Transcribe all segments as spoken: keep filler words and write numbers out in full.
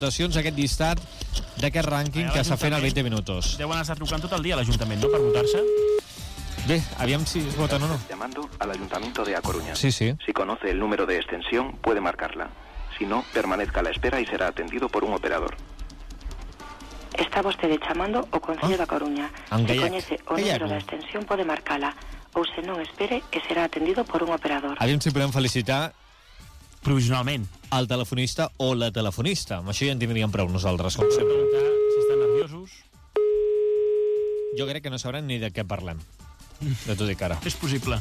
votacions, aquest llistat d'aquest rànquing que s'ha fet al veinte minutos. Deuen estar trucant tot el dia a l'Ajuntament, no?, per votar-se. Bé, aviam si es voten o no. Llamando al Ayuntamiento de A Coruña. Sí, sí. Si conoce el número de extensión, puede marcarla. Si no, permanezca a la espera y será atendido por un operador. Está vostede chamando o Concello da Coruña. Se coñece o número da extensión, pode marcala. Ou se non, espere e será atendido por un operador. Aviam si podem felicitar provisionalment el telefonista o la telefonista. Amb això ja en tindríem prou nosaltres, com sempre. Si estan nerviosos. Jo crec que no sabran ni de què parlem. De tot i cara. És possible.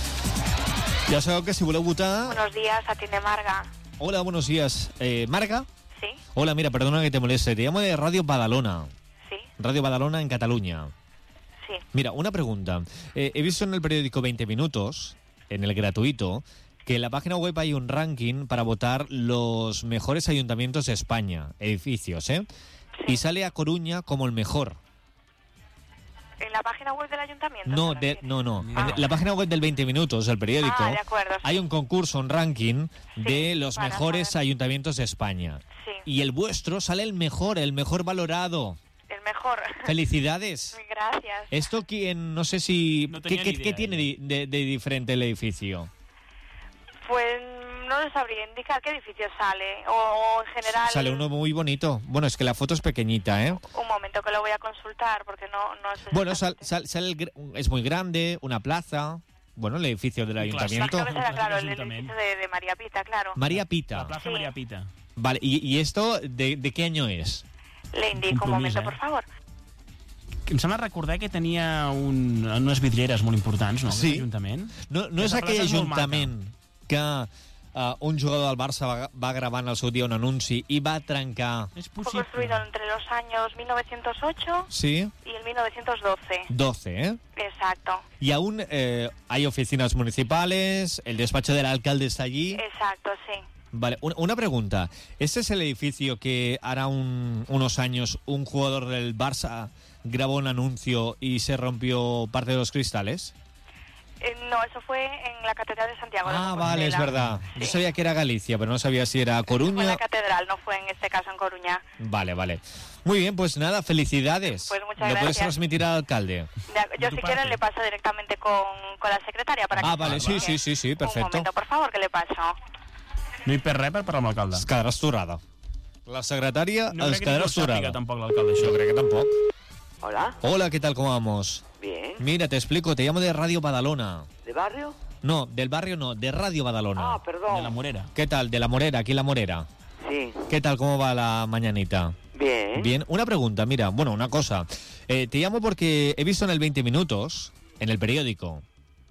Ja sabeu que si voleu votar... Buenos días, atiende Marga. Hola, buenos días. Eh, ¿Marga? Sí. Hola, mira, perdona que te moleste. Te llamo de Radio Badalona. Sí. Radio Badalona en Cataluña. Sí. Mira, una pregunta. Eh, he visto en el periódico veinte minutos, en el gratuito, que en la página web hay un ranking para votar los mejores ayuntamientos de España, edificios, ¿eh? Sí. Y sale A Coruña como el mejor. ¿En la página web del ayuntamiento? No, de, no, no. Ah. En la página web del veinte minutos, el periódico, Ah, de acuerdo, sí. hay un concurso, un ranking Sí, de los para mejores saber. ayuntamientos de España. Sí. Y el vuestro sale el mejor, el mejor valorado. El mejor. Felicidades. Gracias. Esto, quién, no sé si... No ¿Qué, tenía qué- ni idea, qué tiene ¿eh? de, de diferente el edificio? Pues no les sabría indicar qué edificio sale. O, o en general... Sale uno muy bonito. Bueno, es que la foto es pequeñita, ¿eh? Un momento que lo voy a consultar porque no, no sé. Bueno, sal, sal- sale el gr- es muy grande, una plaza. Bueno, el edificio del Un ayuntamiento. Creo que será, claro, el Ayuntamiento. edificio de, de María Pita, claro. María La Pita. plaça Sí. Maria Pita. Vale, ¿y, y esto de, de qué año es? Le indico un Compromís, momento, eh? por favor. Em sembla recordar que tenia un, unes vidrieres molt importants, no? Sí. Aquest Ajuntament. No, no és Aquesta aquell plaça és molt maca. ajuntament que uh, un jugador del Barça va, va gravar en el seu dia un anunci i va trencar... És Fue possible. construido entre los años mil novecientos ocho Sí, y el mil novecientos doce. doce, ¿eh? Exacto, Y aún eh, hay oficinas municipales, el despacho del alcalde está allí. exacto, sí. Vale, una, una pregunta. ¿Este es el edificio que hará un- unos años un jugador del Barça grabó un anuncio y se rompió parte de los cristales? Eh, no, eso fue en la Catedral de Santiago de Ah, Compostela. vale, es verdad. Yo Sí. sabía que era Galicia, pero no sabía si era Fue en Coruña. la Catedral, no fue en este caso en Coruña. Vale, vale. Muy bien, pues nada, felicidades. Pues muchas Lo puedes gracias. transmitir al alcalde. De- yo tu si parte. quieren le paso directamente con, con la secretaria para que... Ah, se vale, sí, comunique. sí, sí, sí, perfecto. Un momento, por favor, que le paso. No hi perd res per parlar amb l'alcalde. Es quedarà esturrada. La secretària No es crec que quedarà ningú sàpiga esturada. tampoc l'alcalde, això. Yo creo que tampoco. Hola, Hola, ¿qué tal? ¿Cómo vamos? bien. Mira, te explico, te llamo de Radio Badalona. ¿De barrio? No, del barrio no, de Radio Badalona. Ah, perdón. De la Morera. ¿Qué tal? De La Morera, aquí La Morera. Sí, ¿Qué tal? ¿Cómo va la mañanita? bien. Bien, una pregunta, mira, bueno, una cosa. Eh, te llamo porque he visto en el veinte minutos, en el periódico,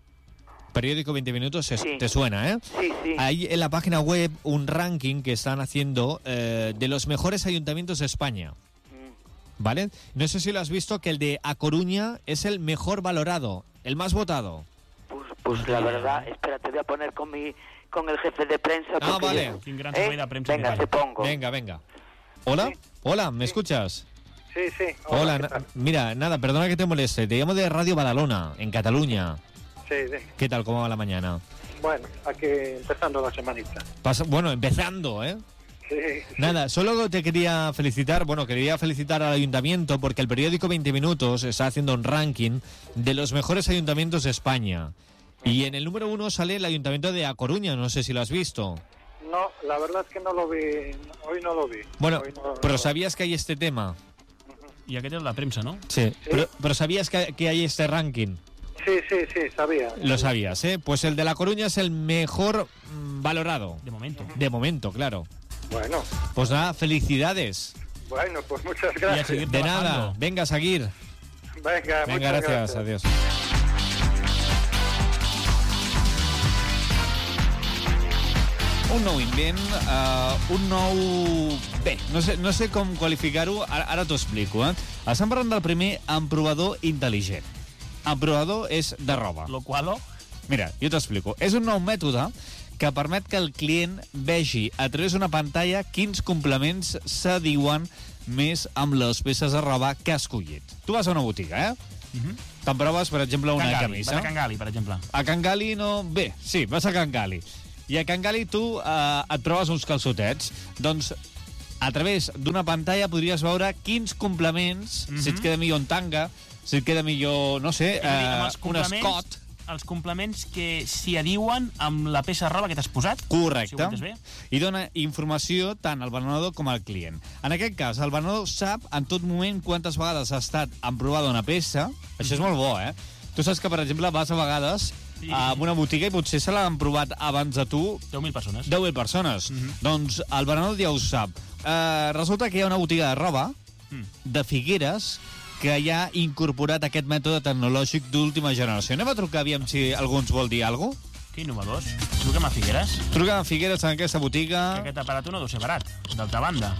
periódico veinte minutos, es- Sí. te suena, ¿eh? Sí, sí. Hay en la página web un ranking que están haciendo eh, de los mejores ayuntamientos de España. Mm, ¿Vale? No sé si lo has visto, que el de A Coruña es el mejor valorado, el más votado. Pues, pues la verdad, espera, te voy a poner con mi con el jefe de prensa. Ah, porque vale. yo- Quin gran ¿Eh? servei de premsa Venga, que te fan. pongo. Venga, venga. ¿Hola? Hola, ¿me escuchas? Sí, sí. Hola, ¿qué na- tal? mira, nada, perdona que te moleste. Te llamo de Radio Badalona, en Cataluña. Sí, sí. ¿Qué tal? ¿Cómo va la mañana? Bueno, aquí empezando la semanita. Pasa- bueno, empezando, ¿eh? Sí, sí. Nada, solo te quería felicitar, bueno, quería felicitar al ayuntamiento porque el periódico veinte minutos está haciendo un ranking de los mejores ayuntamientos de España. Y en el número uno sale el ayuntamiento de A Coruña, no sé si lo has visto. No, la verdad es que no lo vi. Hoy no lo vi. Bueno, Hoy no- pero no- sabías que hay este tema. I aquest és la premsa, no? Sí. Pero, pero sabías que, que hay este ranking. Sí, sí, sí, sabía. Lo sabías, ¿eh? Pues el de La Coruña es el mejor mm, valorado. De momento. De momento, claro. Bueno, Pues nada, felicidades. bueno, pues muchas I a gracias. seguir De trabajando. nada, venga a seguir. Venga, Venga, muchas gracias, adiós. Un nou invent, uh, un nou... Bé, no sé, no sé com qualificar-ho, ara, ara t'ho explico, eh? Estem parlant del primer emprovador intel·ligent. Emprovador és de roba. Lo qual, Mira, jo t'explico. És un nou mètode que permet que el client vegi a través d'una pantalla quins complements s'adiuen més amb les peces de roba que ha escollit. Tu vas a una botiga, eh? uh -huh. Te'n proves, per exemple, una Can Gali, camisa. vas a Can Gali, per exemple. A Can Gali no... Bé, sí, vas a Can Gali. I a Can Gali tu eh, et trobes uns calçotets. Doncs a través d'una pantalla podries veure quins complements, mm -hmm. si et queda millor un tanga, si et queda millor, no sé, eh, un escot... Els complements que s'hi adiuen amb la peça de roba que t'has posat. Correcte. Si bé. I dona informació tant al venedor com al client. En aquest cas, el venedor sap en tot moment quantes vegades ha estat emprovada una peça. Això és molt bo, eh? Tu saps que, per exemple, vas a vegades sí. a una botiga i potser se l'han provat abans de tu... deu mil persones. deu mil persones. Mm-hmm. Doncs el venedor ja ho sap. Uh, resulta que hi ha una botiga de roba mm. de Figueres que ja ha incorporat aquest mètode tecnològic d'última generació. Anem a trucar, aviam si algú ens vol dir alguna cosa. Que innovadors. Truquem a Figueres. Truquem a Figueres en aquesta botiga. Que aquest aparat no deu ser barat, d'altra banda.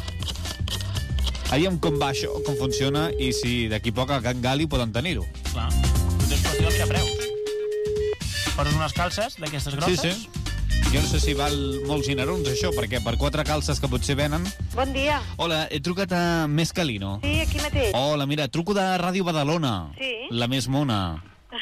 Aviam com va això, com funciona, i si d'aquí poc a Can Gali poden tenir-ho. Clar. Potser és qüestió de mirar preus. Poses unes calces d'aquestes grosses. Sí, sí. Jo no sé si val molts dinerons, això, perquè per quatre calces que potser venen... Bon dia. Hola, he trucat a Mescalino. Sí, aquí mateix. Hola, mira, truco de Ràdio Badalona. Sí. La més mona.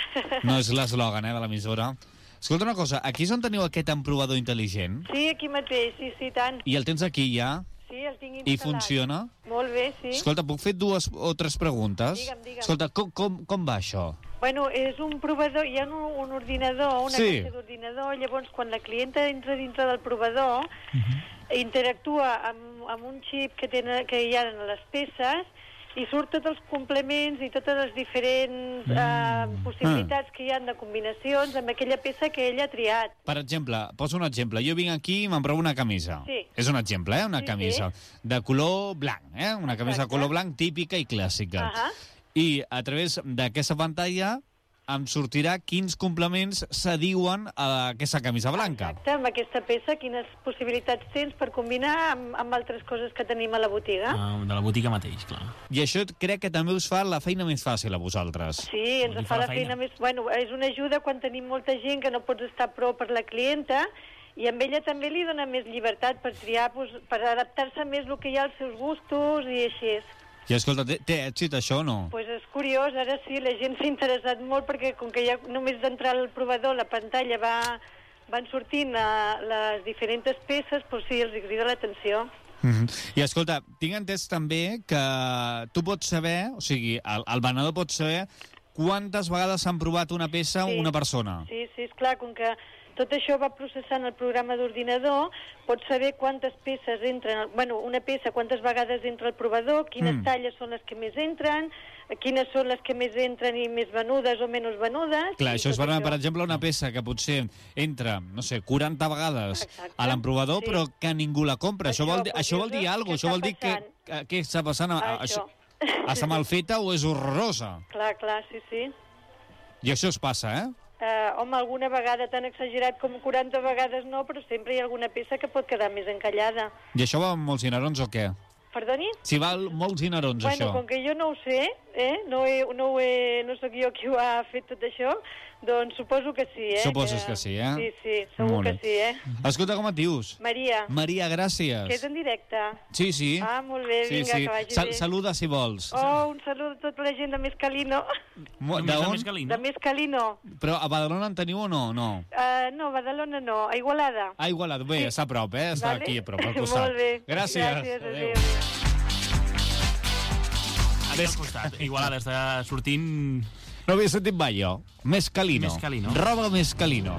No és l'eslògan, eh, de l'emissora. Escolta una cosa, aquí és on teniu aquest emprovador intel·ligent? Sí, aquí mateix, sí, sí, tant. I el tens aquí ja? Sí, el tinc instal·lat. I funciona? Molt bé, sí. Escolta, puc fer dues o tres preguntes? Digue'm, digue'm. Escolta, com, com, com va això? Bueno, és un provador, hi ha un, un ordinador, una sí. caixa d'ordinador, llavors quan la clienta entra dintre del provador, uh-huh. interactua amb, amb un xip que, tenen, que hi ha en les peces i surt tots els complements i totes les diferents mm. eh, possibilitats ah. que hi ha de combinacions amb aquella peça que ell ha triat. Per exemple, poso un exemple. Jo vinc aquí i me'n provo una camisa. Sí. És un exemple, eh? Una sí, camisa sí. de color blanc, eh? Una camisa Exacte. de color blanc típica i clàssica. Uh -huh. I a través d'aquesta pantalla em sortirà quins complements s'adiuen a aquesta camisa blanca. Exacte, amb aquesta peça quines possibilitats tens per combinar amb, amb altres coses que tenim a la botiga. Ah, de la botiga mateix, clar. I això crec que també us fa la feina més fàcil a vosaltres. Sí, ens fa la feina, feina més... Bueno, és una ajuda quan tenim molta gent que no pots estar prou per la clienta i amb ella també li dona més llibertat per triar, pues, per adaptar-se més el que hi ha als seus gustos i així. I escolta, té, té èxit això o no? Doncs pues és curiós, ara sí, la gent s'ha interessat molt perquè com que ja només d'entrar al provador la pantalla va, van sortint a, les diferents peces, doncs sí, els crida l'atenció. Mm-hmm. I escolta, tinc entès també que tu pots saber, o sigui, el, el venedor pot saber quantes vegades s'han provat una peça sí. una persona. Sí, sí, esclar, com que tot això va processant el programa d'ordinador, pots saber quantes peces entren, bueno, una peça quantes vegades entra al provador, quines mm. talles són les que més entren, quines són les que més entren i més venudes o menys venudes. Clar, això és per, per exemple, una peça que potser entra, no sé, quaranta vegades Exacte. a l'emprovador, sí. però que ningú la compra. Això, això vol, pues, això vol dir alguna cosa, això vol dir que, que, què està passant? A, això. Està mal feta o és horrorosa? Clar, clar, sí, sí. I això es passa, eh? Uh, home, alguna vegada tan exagerat com quaranta vegades no, però sempre hi ha alguna peça que pot quedar més encallada. I això va amb molts dinerons o què? Perdoni? Si val molts dinerons, bueno, això. Bueno, com que jo no ho sé, eh? no, he, no, ho he, no sóc jo qui ho ha fet tot això, doncs suposo que sí, eh? Suposes que, que sí, eh? Sí, sí, segur Molt que bé. sí, eh? Escolta, com et dius? Maria. Maria, gràcies. Que és en directe? Sí, sí. Ah, molt bé, sí, vinga, sí. que vagi Sal bé. Saluda, si vols. Oh, un salut a tota la gent de Mescalino. D'on? De Mescalino. Però a Badalona en teniu o no? No, uh, no Badalona no, a Igualada. A Igualada, bé, sí. Està a prop, eh? Està vale. Aquí a prop, al costat. Molt bé. Gràcies. Gràcies, adéu. Aquí al costat, Igualada, està sortint... No havia sentit mai jo. Mescalino. Mescalino. Roba Mescalino.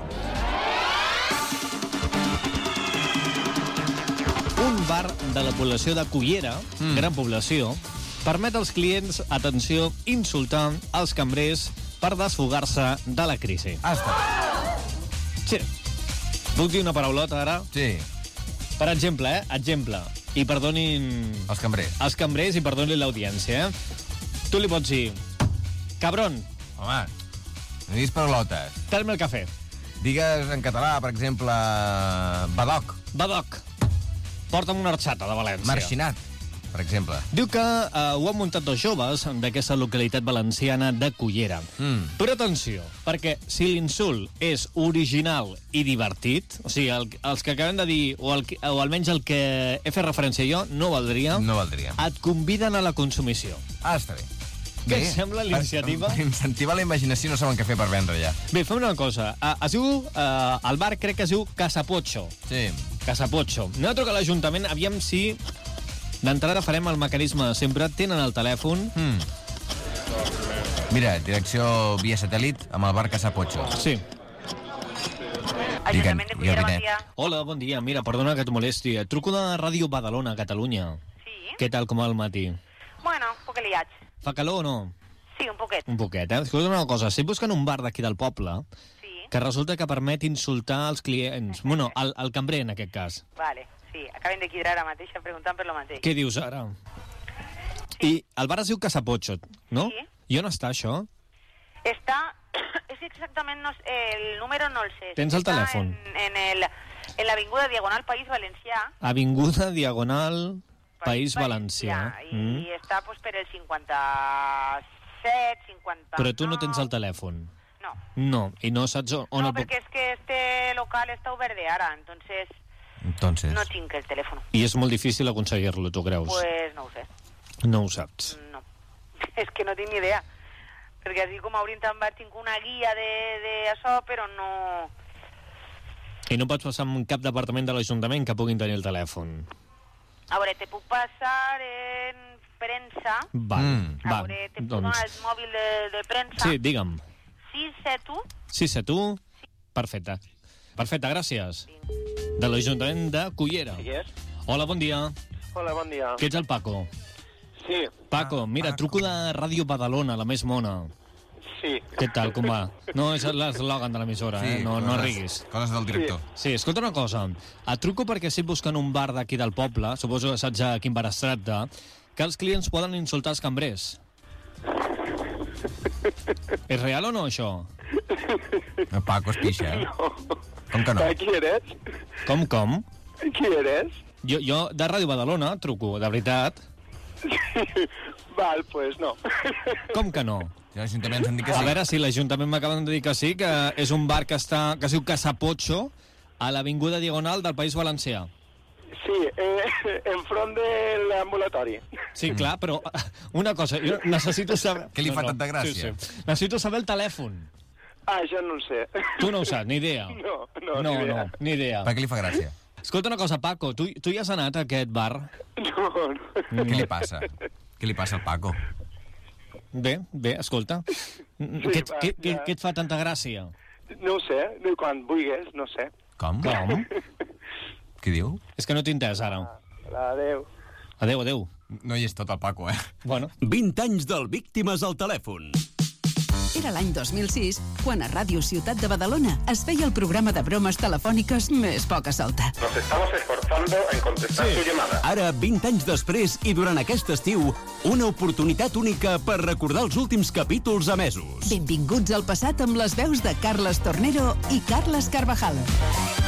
Un bar de la població de Cullera, mm. gran població, permet als clients, atenció, insultar els cambrers per desfogar-se de la crisi. Ah, està. Sí. Puc dir una paraulota ara? Sí. Per exemple, eh? Exemple. I perdonin... Els cambrers. Els cambrers i perdonin l'audiència, eh? Tu li pots dir... Cabron. Home, no diguis paraulotes. Tráeme el cafè. Digues en català, per exemple, badoc. Badoc. Porta'm una horxata de València. Marxinat, per exemple. Diu que eh, ho han muntat dos joves d'aquesta localitat valenciana de Cullera. Mm. Però atenció, perquè si l'insult és original i divertit, o sigui, el, els que acabem de dir, o, el, o almenys el que he fet referència jo, no valdria, no valdria. Et conviden a la consumició. Ah, està bé. Què et sembla l'iniciativa? Per, per incentivar la imaginació no saben què fer per vendre ja. Bé, fem una cosa. Uh, es diu, uh, el bar crec que es diu Casa Pocho. Sí. Casa Pocho. Anem a trucar a l'Ajuntament, aviam si D'entrada farem el mecanisme de sempre. Tenen el telèfon. Mm. Mira, direcció via satèl·lit amb el bar Casapocho. Sí. Ajuntament de Cullera, bon dia. Hola, bon dia. Mira, perdona que t'ho molesti. Et truco de Ràdio Badalona, Catalunya. Sí. Què tal, com va el matí? Bueno, un poc liats. Fa calor o no? Sí, un poquet. Un poquet, eh? Escolta una cosa. Estic buscant un bar d'aquí del poble sí. que resulta que permet insultar els clients. Bueno, el, el cambrer, en aquest cas. Vale, sí. Acabem de quidrar ara mateix preguntant per lo mateix. Què dius ara? Sí. I el bar es diu Casapocho, no? Sí. I on està això? Està... És exactament... No, el número no el sé. Tens el està telèfon? En, en, el, en l'avinguda Diagonal País Valencià. Avinguda Diagonal País, País Valencià. Valencià. I mm. està pues, per el cinquanta-set, cinquanta-nou... Però tu no tens el telèfon? No. No, i no saps on... No, el... perquè és que este local està obert de ara, entonces... Entonces... No tinc el telèfon. I és molt difícil aconseguir-lo, tu creus? Pues no ho sé. No ho saps? No. És que no tinc ni idea. Perquè així com a Orient en Bar tinc una guia d'això, però no... I no pots passar en cap departament de l'Ajuntament que puguin tenir el telèfon? A veure, te puc passar en premsa. Val, mm. va. A veure, te puc doncs... donar el mòbil de, de premsa. Sí, digue'm. sis set u. sis set u. Perfecte. Perfecte, gràcies. De l'Ajuntament de Cullera. Sí, és? Hola, bon dia. Hola, bon dia. Que ets el Paco? Sí. Paco, mira, Paco. truco de Ràdio Badalona, la més mona. Sí. Què tal, com va? No, és l'eslògan de l'emissora, eh? No, no riguis. Coses del director. Sí, escolta una cosa. Et truco perquè estic buscant un bar d'aquí del poble, suposo que saps a quin bar es tracta, que els clients poden insultar els cambrers. És real o no, això? El Paco es pixa, eh? No. Com que no? Qui eres? Com, com? Qui eres? Jo, jo de Ràdio Badalona truco, de veritat. Val, pues no. Com que no? Si l'Ajuntament s'han dit que A sí. veure si l'Ajuntament m'acaben de dir que sí, que és un bar que està que es diu Casapocho, a l'avinguda Diagonal del País Valencià. Sí, eh, enfront de l'ambulatori. Sí, clar, però una cosa, jo necessito saber... Què li fa tanta gràcia? Sí, sí. Necessito saber el telèfon. Ah, això no ho sé. Tu no ho saps, ni idea. No, no, no, ni idea. no, ni idea. Per què li fa gràcia? Escolta una cosa, Paco, tu, tu hi has anat a aquest bar? No, no. Què li passa? Què li passa al Paco? Bé, bé, escolta. què, va, què, què, ja. què et fa tanta gràcia? No ho sé, quan vulguis, no sé. Com? Com? Què diu? És que no t'he entès, ara. Adéu. Adéu, adéu. No hi és tot el Paco, eh? Bueno. vint anys del Víctimes al telèfon. Era l'any dos mil sis, quan a Ràdio Ciutat de Badalona es feia el programa de bromes telefòniques més poca solta. Nos estamos esforzando en contestar sí. su llamada. Ara, vint anys després i durant aquest estiu, una oportunitat única per recordar els últims capítols emesos. Benvinguts al passat amb les veus de Carles Tornero i Carles Carvajal.